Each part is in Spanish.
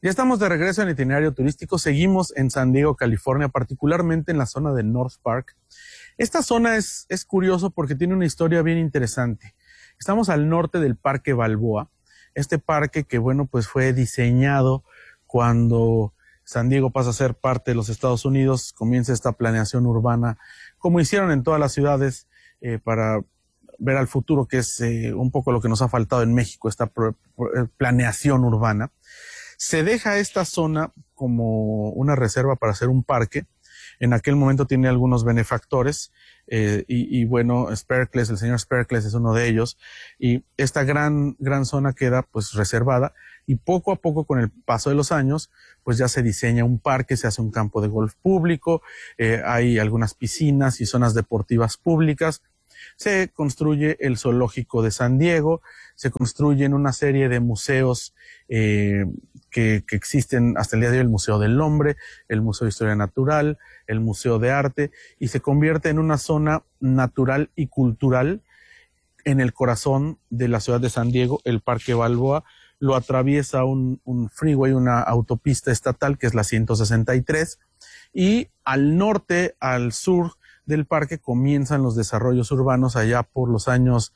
Ya estamos de regreso en Itinerario Turístico. Seguimos en San Diego, California, particularmente en la zona de North Park. Esta zona es curioso porque tiene una historia bien interesante. Estamos al norte del Parque Balboa. Este parque que, bueno, pues fue diseñado cuando San Diego pasa a ser parte de los Estados Unidos. Comienza esta planeación urbana, como hicieron en todas las ciudades, para ver al futuro, que es un poco lo que nos ha faltado en México, esta planeación urbana. Se deja esta zona como una reserva para hacer un parque. En aquel momento tiene algunos benefactores y bueno, Sperkles, el señor Sperkles es uno de ellos, y esta gran zona queda pues reservada, y poco a poco, con el paso de los años, pues ya se diseña un parque, se hace un campo de golf público, hay algunas piscinas y zonas deportivas públicas. Se construye el zoológico de San Diego, se construyen una serie de museos que existen hasta el día de hoy: el Museo del Hombre, el Museo de Historia Natural, el Museo de Arte, y se convierte en una zona natural y cultural en el corazón de la ciudad de San Diego. El Parque Balboa lo atraviesa un freeway, una autopista estatal, que es la 163, y al norte, al sur del parque, comienzan los desarrollos urbanos allá por los años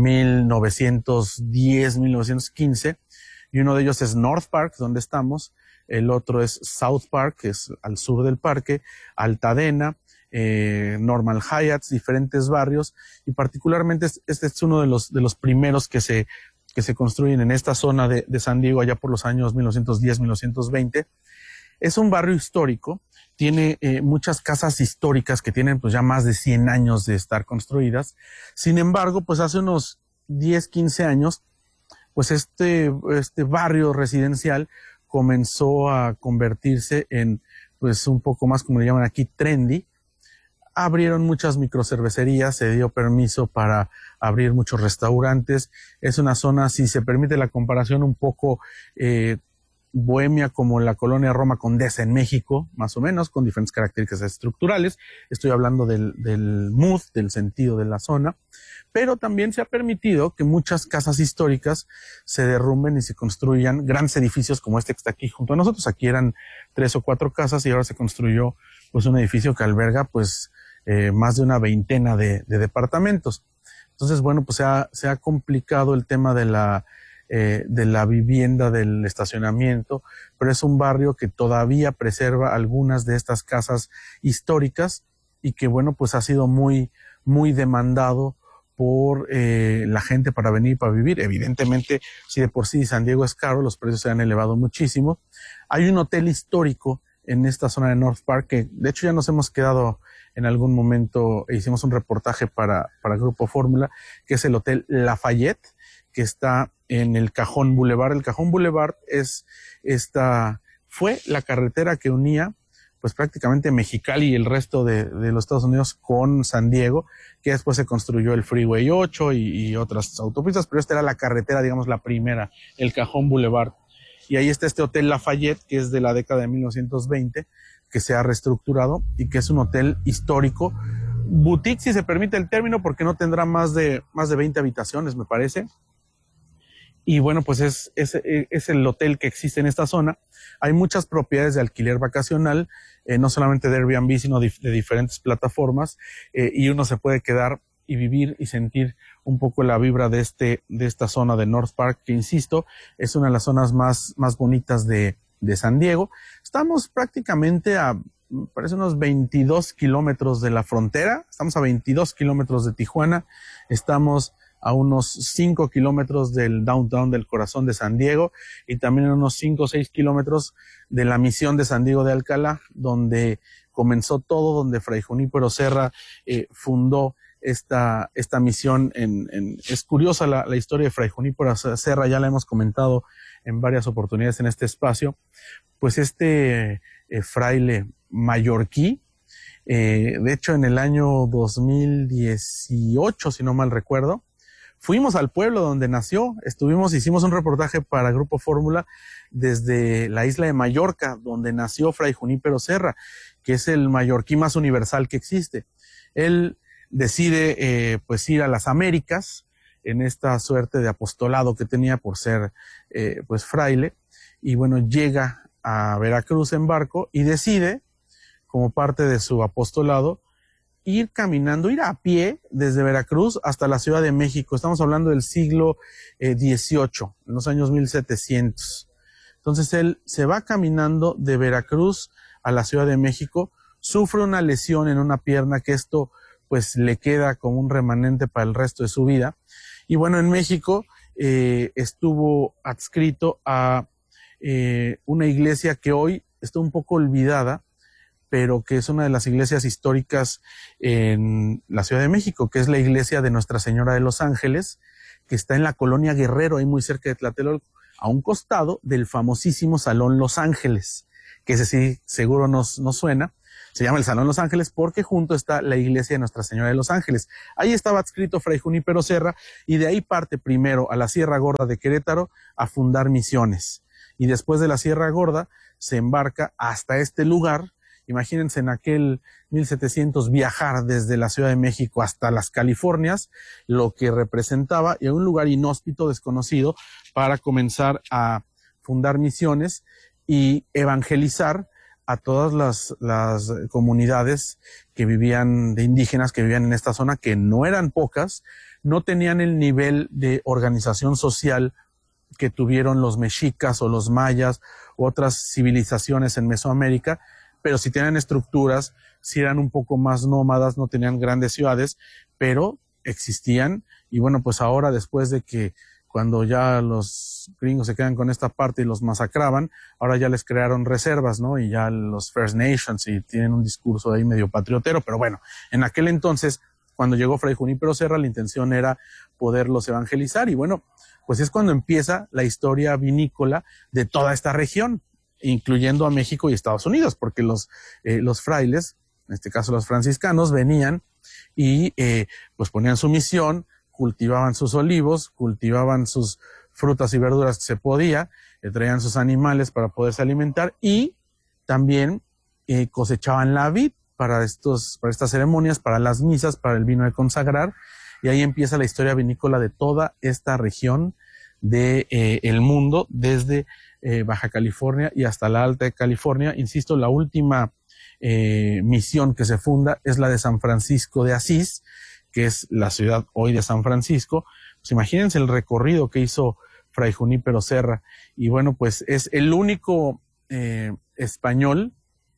1910, 1915, y uno de ellos es North Park, donde estamos. El otro es South Park, que es al sur del parque, Altadena, Normal Hyatts, diferentes barrios, y particularmente este es uno de los primeros que se construyen en esta zona de San Diego allá por los años 1910, 1920. Es un barrio histórico, tiene muchas casas históricas que tienen pues ya más de 100 años de estar construidas. Sin embargo, pues hace unos 10, 15 años, pues este barrio residencial comenzó a convertirse en pues un poco más, como le llaman aquí, trendy. Abrieron muchas microcervecerías, se dio permiso para abrir muchos restaurantes. Es una zona, si se permite la comparación, un poco bohemia, como la colonia Roma Condesa en México, más o menos, con diferentes características estructurales. Estoy hablando del mood, del sentido de la zona, pero también se ha permitido que muchas casas históricas se derrumben y se construyan grandes edificios como este que está aquí junto a nosotros. Aquí eran 3 o 4 casas y ahora se construyó pues un edificio que alberga pues más de una veintena de departamentos. Entonces, bueno, pues se ha complicado el tema de la vivienda, del estacionamiento, pero es un barrio que todavía preserva algunas de estas casas históricas y que, bueno, pues ha sido muy, muy demandado por la gente para venir, para vivir. Evidentemente, si de por sí San Diego es caro, los precios se han elevado muchísimo. Hay un hotel histórico en esta zona de North Park, que de hecho ya nos hemos quedado en algún momento, hicimos un reportaje para Grupo Fórmula, que es el Hotel Lafayette, que está en el Cajón Boulevard. El Cajón Boulevard fue la carretera que unía pues prácticamente Mexicali y el resto de los Estados Unidos con San Diego, que después se construyó el Freeway 8 y otras autopistas, pero esta era la carretera, digamos, la primera, el Cajón Boulevard. Y ahí está este Hotel Lafayette, que es de la década de 1920, que se ha reestructurado y que es un hotel histórico, boutique, si se permite el término, porque no tendrá más de 20 habitaciones, me parece. Y bueno, pues es el hotel que existe en esta zona. Hay muchas propiedades de alquiler vacacional, no solamente de Airbnb, sino de diferentes plataformas, y uno se puede quedar y vivir y sentir un poco la vibra de esta zona de North Park, que, insisto, es una de las zonas más bonitas de San Diego. Estamos prácticamente parece unos 22 kilómetros de la frontera. Estamos a 22 kilómetros de Tijuana. Estamos a unos 5 kilómetros del downtown, del corazón de San Diego, y también a unos 5 o 6 kilómetros de la misión de San Diego de Alcalá, donde comenzó todo, donde Fray Junípero Serra fundó esta misión. Es curiosa la historia de Fray Junípero Serra, ya la hemos comentado en varias oportunidades en este espacio. Pues fraile mallorquí, de hecho en el año 2018, si no mal recuerdo, fuimos al pueblo donde nació, hicimos un reportaje para Grupo Fórmula desde la isla de Mallorca, donde nació Fray Junípero Serra, que es el mallorquí más universal que existe. Él decide pues ir a las Américas en esta suerte de apostolado que tenía por ser pues fraile, y bueno, llega a Veracruz en barco y decide, como parte de su apostolado, ir caminando, ir a pie desde Veracruz hasta la Ciudad de México. Estamos hablando del siglo XVIII, en los años 1700. Entonces él se va caminando de Veracruz a la Ciudad de México, sufre una lesión en una pierna que esto pues le queda como un remanente para el resto de su vida. Y bueno, en México estuvo adscrito a una iglesia que hoy está un poco olvidada, pero que es una de las iglesias históricas en la Ciudad de México, que es la iglesia de Nuestra Señora de los Ángeles, que está en la colonia Guerrero, ahí muy cerca de Tlatelolco, a un costado del famosísimo Salón Los Ángeles, que ese sí seguro nos suena. Se llama el Salón Los Ángeles porque junto está la iglesia de Nuestra Señora de los Ángeles. Ahí estaba adscrito Fray Junípero Serra y de ahí parte primero a la Sierra Gorda de Querétaro a fundar misiones. Y después de la Sierra Gorda se embarca hasta este lugar. Imagínense en aquel 1700 viajar desde la Ciudad de México hasta las Californias, lo que representaba, y un lugar inhóspito, desconocido, para comenzar a fundar misiones y evangelizar a todas las comunidades que vivían, de indígenas que vivían en esta zona, que no eran pocas, no tenían el nivel de organización social que tuvieron los mexicas o los mayas u otras civilizaciones en Mesoamérica, pero sí tenían estructuras, sí eran un poco más nómadas, no tenían grandes ciudades, pero existían. Y bueno, pues ahora, después de que cuando ya los gringos se quedan con esta parte y los masacraban, ahora ya les crearon reservas, ¿no? Y ya los First Nations y tienen un discurso ahí medio patriotero, pero bueno, en aquel entonces, cuando llegó Fray Junípero Serra, la intención era poderlos evangelizar y bueno, pues es cuando empieza la historia vinícola de toda esta región, incluyendo a México y Estados Unidos, porque los frailes, en este caso los franciscanos, venían y pues ponían su misión, cultivaban sus olivos, cultivaban sus frutas y verduras que se podía, traían sus animales para poderse alimentar y también cosechaban la vid para estas ceremonias, para las misas, para el vino de consagrar, y ahí empieza la historia vinícola de toda esta región de el mundo, desde Baja California y hasta la Alta California. Insisto, la última misión que se funda es la de San Francisco de Asís, que es la ciudad hoy de San Francisco. Pues imagínense el recorrido que hizo Fray Junípero Serra. Y bueno, pues es el único español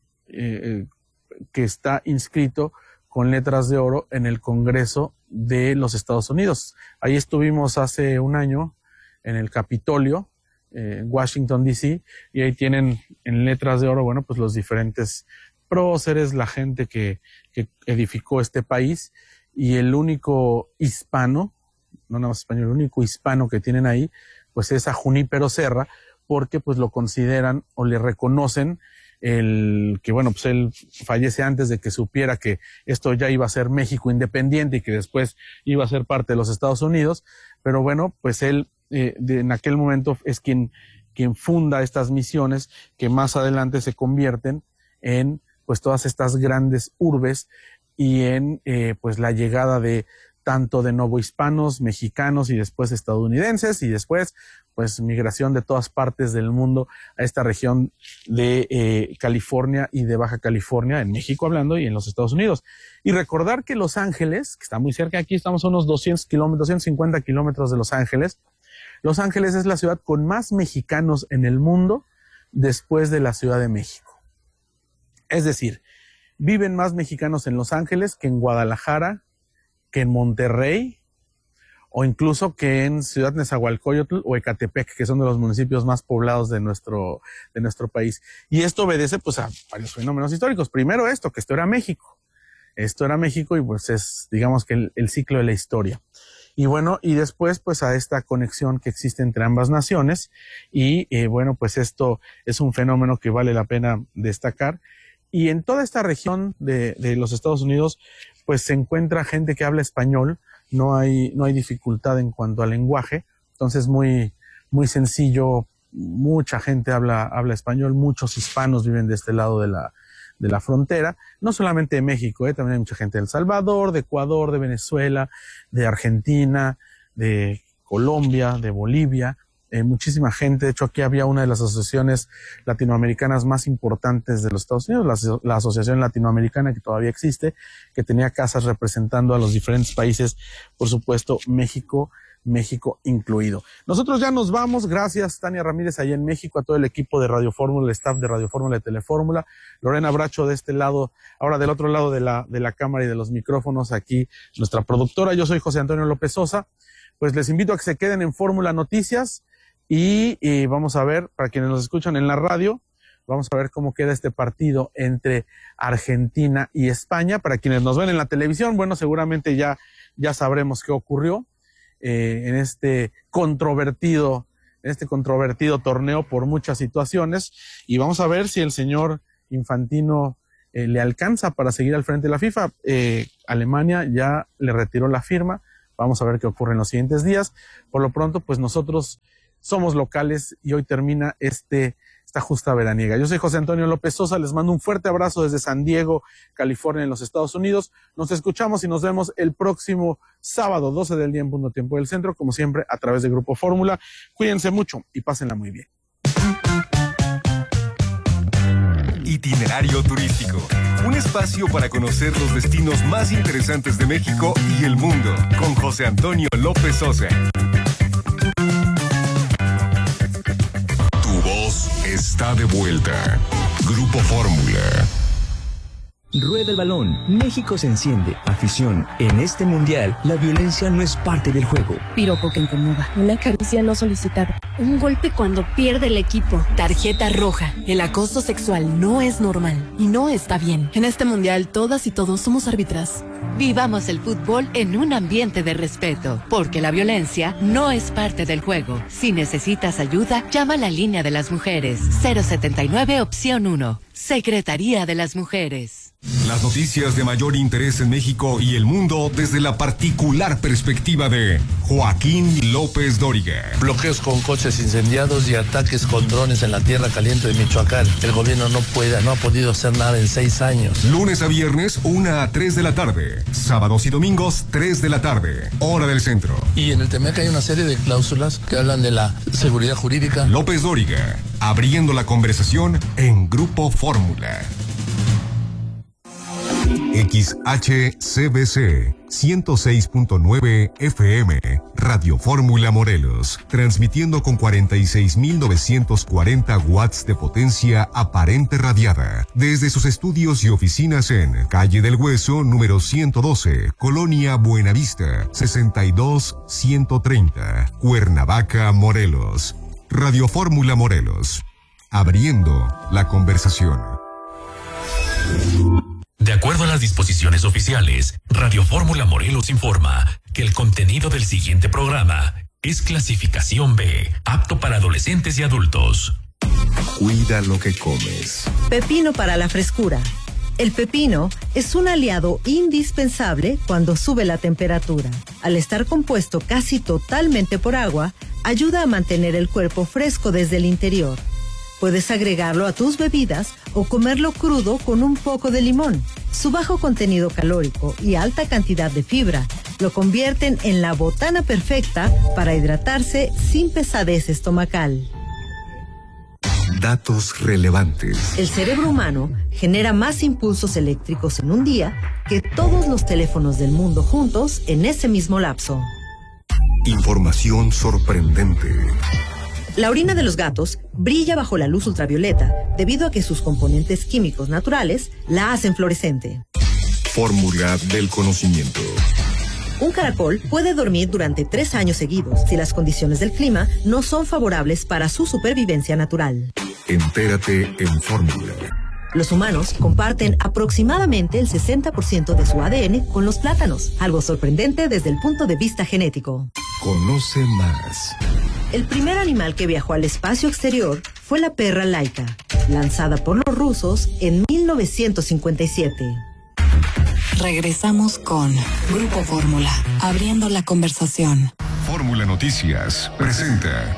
que está inscrito con letras de oro en el Congreso de los Estados Unidos. Ahí estuvimos hace un año en el Capitolio, en Washington, D.C., y ahí tienen en letras de oro, bueno, pues los diferentes próceres, la gente que edificó este país, y el único hispano, no nada más español, el único hispano que tienen ahí, pues es a Junípero Serra, porque pues lo consideran o le reconocen que bueno, pues él fallece antes de que supiera que esto ya iba a ser México independiente y que después iba a ser parte de los Estados Unidos, pero bueno, pues él en aquel momento es quien funda estas misiones que más adelante se convierten en pues todas estas grandes urbes y en pues la llegada de tanto de novohispanos, mexicanos y después estadounidenses y después pues migración de todas partes del mundo a esta región de California y de Baja California, en México hablando, y en los Estados Unidos. Y recordar que Los Ángeles, que está muy cerca, aquí estamos a unos 250 kilómetros de Los Ángeles. Los Ángeles es la ciudad con más mexicanos en el mundo después de la Ciudad de México. Es decir, viven más mexicanos en Los Ángeles que en Guadalajara, que en Monterrey, o incluso que en Ciudad Nezahualcóyotl o Ecatepec, que son de los municipios más poblados de nuestro país. Y esto obedece pues a varios fenómenos históricos. Primero esto, que esto era México. Esto era México y pues es, digamos que el ciclo de la historia. Y bueno, y después pues a esta conexión que existe entre ambas naciones. Y bueno, pues esto es un fenómeno que vale la pena destacar. Y en toda esta región de los Estados Unidos, pues se encuentra gente que habla español. No hay dificultad en cuanto al lenguaje, entonces muy sencillo, mucha gente habla español, muchos hispanos viven de este lado de la frontera, no solamente de México, también hay mucha gente de El Salvador, de Ecuador, de Venezuela, de Argentina, de Colombia, de Bolivia, muchísima gente. De hecho, aquí había una de las asociaciones latinoamericanas más importantes de los Estados Unidos, la Asociación Latinoamericana, que todavía existe, que tenía casas representando a los diferentes países, por supuesto, México incluido. Nosotros ya nos vamos. Gracias, Tania Ramírez, allá en México, a todo el equipo de Radio Fórmula, el staff de Radio Fórmula y Telefórmula, Lorena Bracho de este lado, ahora del otro lado de la cámara y de los micrófonos, aquí nuestra productora. Yo soy José Antonio López Sosa. Pues les invito a que se queden en Fórmula Noticias y vamos a ver, para quienes nos escuchan en la radio, vamos a ver cómo queda este partido entre Argentina y España. Para quienes nos ven en la televisión, bueno, seguramente ya sabremos qué ocurrió en este controvertido torneo por muchas situaciones, y vamos a ver si el señor Infantino le alcanza para seguir al frente de la FIFA. Alemania ya le retiró la firma. Vamos a ver qué ocurre en los siguientes días. Por lo pronto, pues nosotros somos locales y hoy termina esta justa veraniega. Yo soy José Antonio López Sosa, les mando un fuerte abrazo desde San Diego, California, en los Estados Unidos. Nos escuchamos y nos vemos el próximo sábado, 12 del día en punto tiempo del centro, como siempre, a través de Grupo Fórmula. Cuídense mucho y pásenla muy bien. Itinerario turístico, un espacio para conocer los destinos más interesantes de México y el mundo, con José Antonio López Sosa. Tu voz está de vuelta. Grupo Fórmula. Rueda el balón. México se enciende. Afición. En este mundial, la violencia no es parte del juego. Piropo que incomoda. Una caricia no solicitada. Un golpe cuando pierde el equipo. Tarjeta roja. El acoso sexual no es normal y no está bien. En este mundial, todas y todos somos árbitras. Vivamos el fútbol en un ambiente de respeto, porque la violencia no es parte del juego. Si necesitas ayuda, llama a la línea de las mujeres. 079 opción 1. Secretaría de las Mujeres. Las noticias de mayor interés en México y el mundo desde la particular perspectiva de Joaquín López Dóriga. Bloqueos con coches incendiados y ataques con drones en la tierra caliente de Michoacán. El gobierno no ha podido hacer nada en 6 años. Lunes a viernes, 1 a 3 de la tarde. Sábados y domingos, 3 de la tarde. Hora del centro. Y en el TEMEC hay una serie de cláusulas que hablan de la seguridad jurídica. López Dóriga, abriendo la conversación en Grupo Fórmula. XHCBC 106.9 FM, Radio Fórmula Morelos, transmitiendo con 46.940 watts de potencia aparente radiada, desde sus estudios y oficinas en Calle del Hueso, número 112, Colonia Buenavista, 62130, Cuernavaca, Morelos. Radio Fórmula Morelos, abriendo la conversación. De acuerdo a las disposiciones oficiales, Radio Fórmula Morelos informa que el contenido del siguiente programa es clasificación B, apto para adolescentes y adultos. Cuida lo que comes. Pepino para la frescura. El pepino es un aliado indispensable cuando sube la temperatura. Al estar compuesto casi totalmente por agua, ayuda a mantener el cuerpo fresco desde el interior. Puedes agregarlo a tus bebidas o comerlo crudo con un poco de limón. Su bajo contenido calórico y alta cantidad de fibra lo convierten en la botana perfecta para hidratarse sin pesadez estomacal. Datos relevantes. El cerebro humano genera más impulsos eléctricos en un día que todos los teléfonos del mundo juntos en ese mismo lapso. Información sorprendente. La orina de los gatos brilla bajo la luz ultravioleta debido a que sus componentes químicos naturales la hacen fluorescente. Fórmula del conocimiento. Un caracol puede dormir durante 3 años seguidos si las condiciones del clima no son favorables para su supervivencia natural. Entérate en Fórmula. Los humanos comparten aproximadamente el 60% de su ADN con los plátanos, algo sorprendente desde el punto de vista genético. Conoce más. El primer animal que viajó al espacio exterior fue la perra Laika, lanzada por los rusos en 1957. Regresamos con Grupo Fórmula, abriendo la conversación. Fórmula Noticias presenta.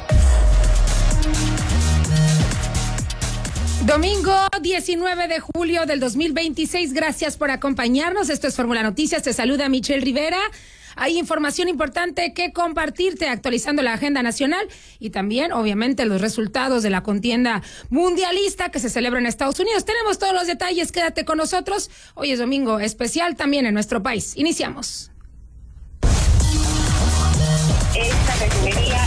Domingo 19 de julio del 2026. Gracias por acompañarnos. Esto es Fórmula Noticias. Te saluda Michelle Rivera. Hay información importante que compartirte, actualizando la agenda nacional y también, obviamente, los resultados de la contienda mundialista que se celebra en Estados Unidos. Tenemos todos los detalles, quédate con nosotros. Hoy es domingo especial también en nuestro país. Iniciamos. Esta refinería.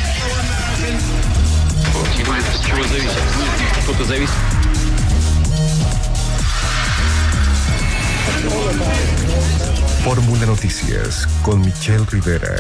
Fórmula Noticias con Michelle Rivera.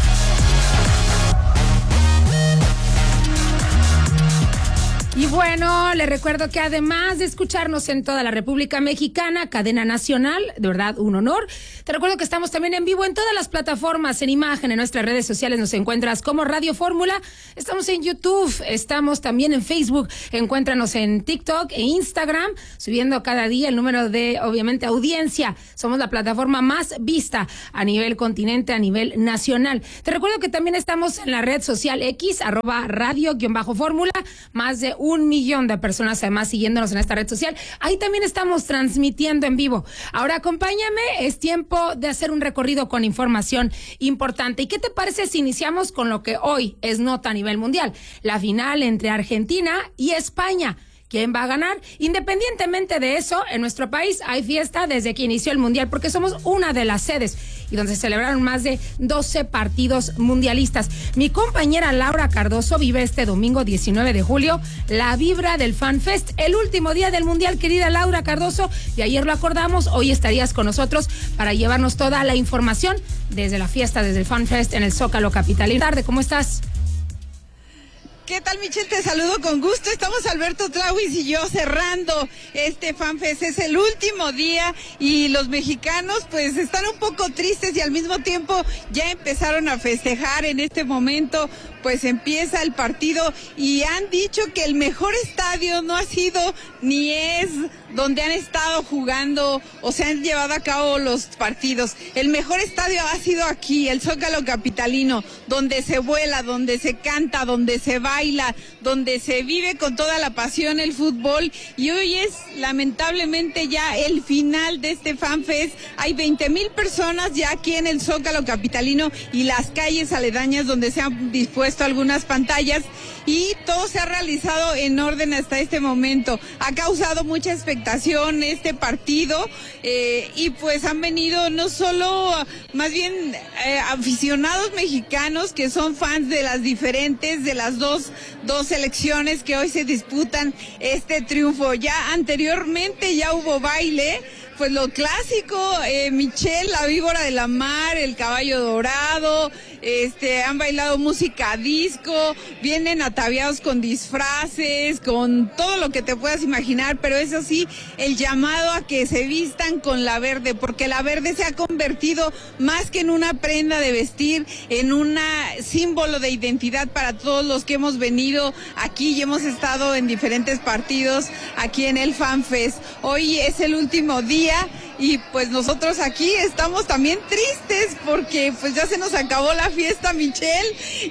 Y bueno, les recuerdo que además de escucharnos en toda la República Mexicana, cadena nacional, de verdad un honor. Te recuerdo que estamos también en vivo en todas las plataformas, en imagen, en nuestras redes sociales nos encuentras como Radio Fórmula. Estamos en YouTube, estamos también en Facebook, encuéntranos en TikTok e Instagram, subiendo cada día el número de, obviamente, audiencia. Somos la plataforma más vista a nivel continente, a nivel nacional. Te recuerdo que también estamos en la red social X, @radio_fórmula, más de 1 millón de personas además siguiéndonos en esta red social. Ahí también estamos transmitiendo en vivo. Ahora acompáñame, es tiempo de hacer un recorrido con información importante. ¿Y qué te parece si iniciamos con lo que hoy es nota a nivel mundial? La final entre Argentina y España. ¿Quién va a ganar? Independientemente de eso, en nuestro país hay fiesta desde que inició el Mundial, porque somos una de las sedes y donde se celebraron más de 12 partidos mundialistas. Mi compañera Laura Cardoso vive este domingo 19 de julio la vibra del FanFest, el último día del Mundial, querida Laura Cardoso, y ayer lo acordamos, hoy estarías con nosotros para llevarnos toda la información desde la fiesta, desde el FanFest en el Zócalo capitalino. Tarde, ¿cómo estás? ¿Qué tal, Michelle? Te saludo con gusto. Estamos Alberto Trawis y yo cerrando este FanFest. Es el último día y los mexicanos pues están un poco tristes y al mismo tiempo ya empezaron a festejar. En este momento pues empieza el partido y han dicho que el mejor estadio no ha sido ni es donde han estado jugando o se han llevado a cabo los partidos. El mejor estadio ha sido aquí, el Zócalo capitalino, donde se vuela, donde se canta, donde se baila, donde se vive con toda la pasión el fútbol. Y hoy es lamentablemente ya el final de este FanFest. Hay 20,000 personas ya aquí en el Zócalo capitalino y las calles aledañas donde se han dispuesto algunas pantallas y todo se ha realizado en orden hasta este momento. Ha causado mucha expectación este partido y pues han venido no solo, más bien aficionados mexicanos que son fans de las diferentes, de las dos selecciones que hoy se disputan este triunfo. Ya anteriormente ya hubo baile, pues lo clásico, Michelle, la víbora de la mar, el caballo dorado, han bailado música disco, vienen ataviados con disfraces, con todo lo que te puedas imaginar, pero eso sí, el llamado a que se vistan con la verde, porque la verde se ha convertido más que en una prenda de vestir, en un símbolo de identidad para todos los que hemos venido aquí y hemos estado en diferentes partidos aquí en el FanFest. Hoy es el último día y pues nosotros aquí estamos también tristes porque pues ya se nos acabó la fiesta, Michelle,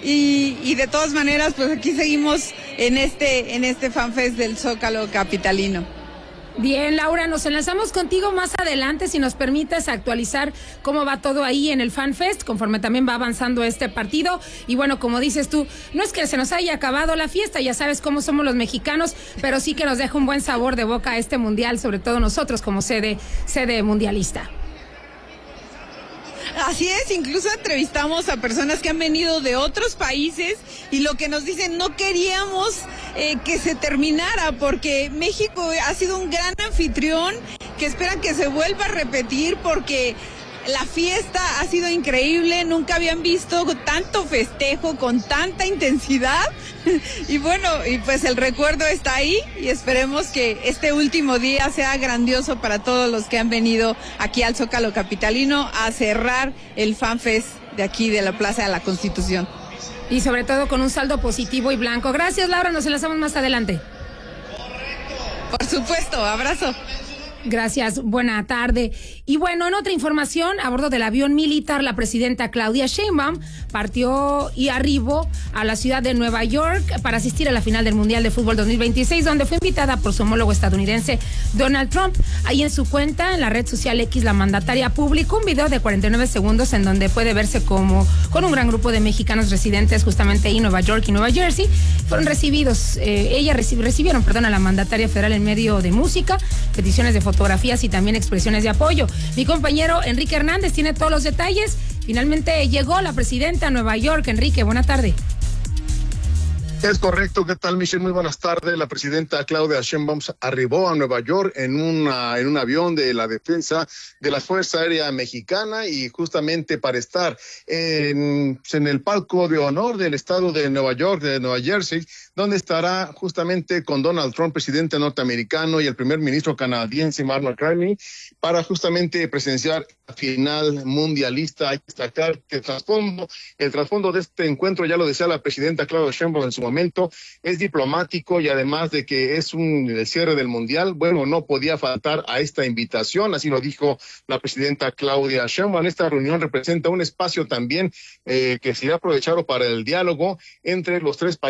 y de todas maneras pues aquí seguimos en este FanFest del Zócalo capitalino. Bien, Laura, nos enlazamos contigo más adelante si nos permites actualizar cómo va todo ahí en el FanFest, conforme también va avanzando este partido. Y bueno, como dices tú, no es que se nos haya acabado la fiesta, ya sabes cómo somos los mexicanos, pero sí que nos deja un buen sabor de boca este mundial, sobre todo nosotros como sede mundialista. Así es, incluso entrevistamos a personas que han venido de otros países y lo que nos dicen, no queríamos que se terminara porque México ha sido un gran anfitrión, que esperan que se vuelva a repetir porque la fiesta ha sido increíble, nunca habían visto tanto festejo con tanta intensidad y bueno, y pues el recuerdo está ahí y esperemos que este último día sea grandioso para todos los que han venido aquí al Zócalo capitalino a cerrar el FanFest de aquí de la Plaza de la Constitución. Y sobre todo con un saldo positivo y blanco. Gracias, Laura, nos enlazamos más adelante. Por supuesto, abrazo. Gracias, buena tarde. Y bueno, en otra información, a bordo del avión militar, la presidenta Claudia Sheinbaum partió y arribó a la ciudad de Nueva York para asistir a la final del Mundial de Fútbol 2026, donde fue invitada por su homólogo estadounidense Donald Trump. Ahí en su cuenta, en la red social X, la mandataria publicó un video de 49 segundos en donde puede verse como con un gran grupo de mexicanos residentes justamente ahí en Nueva York y Nueva Jersey. Fueron recibidos, recibieron a la mandataria federal en medio de música, peticiones de fotografías y también expresiones de apoyo. Mi compañero Enrique Hernández tiene todos los detalles. Finalmente llegó la presidenta a Nueva York. Enrique, buena tarde. Es correcto. ¿Qué tal, Michelle? Muy buenas tardes. La presidenta Claudia Sheinbaum arribó a Nueva York en un avión de la defensa de la Fuerza Aérea Mexicana y justamente para estar en el palco de honor del estado de Nueva York, de Nueva Jersey, donde estará justamente con Donald Trump, presidente norteamericano, y el primer ministro canadiense, Mark Carney, para justamente presenciar la final mundialista. Hay que destacar que el trasfondo de este encuentro, ya lo decía la presidenta Claudia Sheinbaum en su momento, es diplomático y además de que es el cierre del mundial, bueno, no podía faltar a esta invitación, así lo dijo la presidenta Claudia Sheinbaum. Esta reunión representa un espacio también que será aprovechado para el diálogo entre los tres países